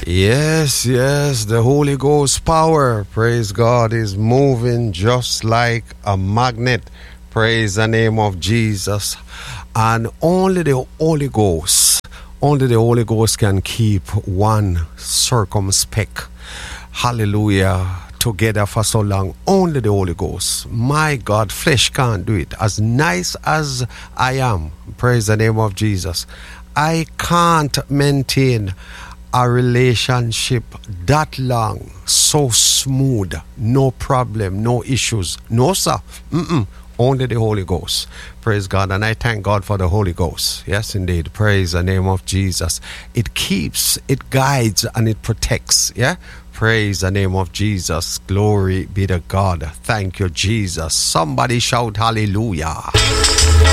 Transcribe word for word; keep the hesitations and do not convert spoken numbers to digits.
Yes, yes, the Holy Ghost power, praise God, is moving just like a magnet. Praise the name of Jesus. And only the Holy Ghost, only the Holy Ghost can keep one circumspect. Hallelujah. Together for so long. Only the Holy Ghost. My God, flesh can't do it. As nice as I am, praise the name of Jesus, I can't maintain a relationship that long, so smooth, no problem, no issues. No, sir. Mm-mm. Only the Holy Ghost. Praise God. And I thank God for the Holy Ghost. Yes, indeed. Praise the name of Jesus. It keeps, it guides, and it protects. Yeah. Praise the name of Jesus. Glory be to God. Thank you, Jesus. Somebody shout hallelujah.